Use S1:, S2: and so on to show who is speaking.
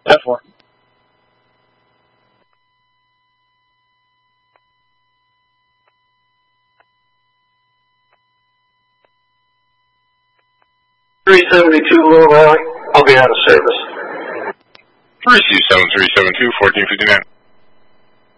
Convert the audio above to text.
S1: 10-4.
S2: Little Valley. I'll be out of service.
S3: 3C-7372, 1459.